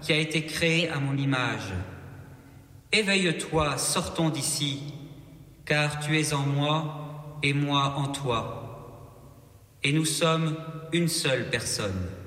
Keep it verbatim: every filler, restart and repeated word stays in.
qui a été créé à mon image. Éveille-toi, sortons d'ici, car tu es en moi et moi en toi. Et nous sommes une seule personne.